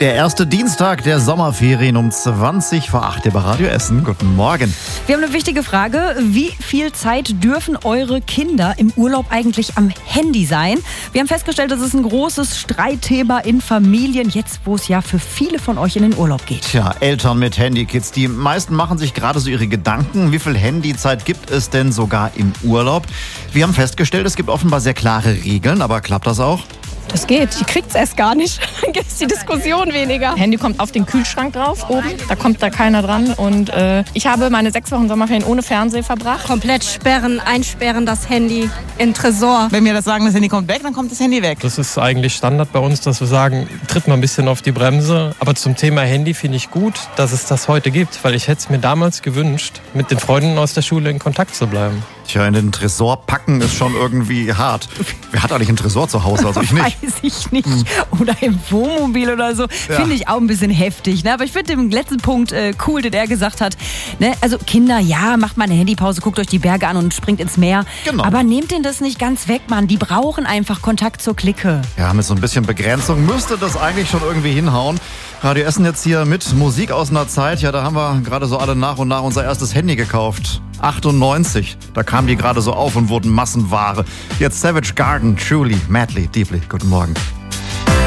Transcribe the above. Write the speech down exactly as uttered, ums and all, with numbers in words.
Der erste Dienstag der Sommerferien um zwanzig vor acht hier bei Radio Essen. Guten Morgen. Wir haben eine wichtige Frage. Wie viel Zeit dürfen eure Kinder im Urlaub eigentlich am Handy sein? Wir haben festgestellt, das ist ein großes Streitthema in Familien, jetzt wo es ja für viele von euch in den Urlaub geht. Tja, Eltern mit Handykids, die meisten machen sich gerade so ihre Gedanken. Wie viel Handyzeit gibt es denn sogar im Urlaub? Wir haben festgestellt, es gibt offenbar sehr klare Regeln, aber klappt das auch? Das geht, die kriegt's erst gar nicht. Dann gibt es die Diskussion weniger. Handy kommt auf den Kühlschrank drauf oben, da kommt da keiner dran. Und äh, ich habe meine sechs Wochen Sommerferien ohne Fernsehen verbracht. Komplett sperren, einsperren das Handy in Tresor. Wenn wir das sagen, das Handy kommt weg, dann kommt das Handy weg. Das ist eigentlich Standard bei uns, dass wir sagen, tritt mal ein bisschen auf die Bremse. Aber zum Thema Handy finde ich gut, dass es das heute gibt, weil ich hätte es mir damals gewünscht, mit den Freunden aus der Schule in Kontakt zu bleiben. Tja, in den Tresor packen ist schon irgendwie hart. Wer hat eigentlich einen Tresor zu Hause? Also ich nicht. Weiß ich nicht. Oder im Wohnmobil oder so. Ja. Finde ich auch ein bisschen heftig. Ne? Aber ich finde den letzten Punkt äh, cool, den er gesagt hat. Ne? Also Kinder, ja, macht mal eine Handypause, guckt euch die Berge an und springt ins Meer. Genau. Aber nehmt denen das nicht ganz weg, Mann. Die brauchen einfach Kontakt zur Clique. Ja, mit so ein bisschen Begrenzung müsste das eigentlich schon irgendwie hinhauen. Radio Essen jetzt hier mit Musik aus einer Zeit. Ja, da haben wir gerade so alle nach und nach unser erstes Handy gekauft. achtundneunzig. Da kamen die gerade so auf und wurden Massenware. Jetzt Savage Garden, Truly, Madly, Deeply. Guten Morgen.